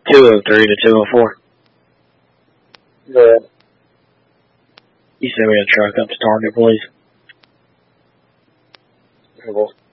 203 to 204. Good. You send me a truck up to Target, please. Well,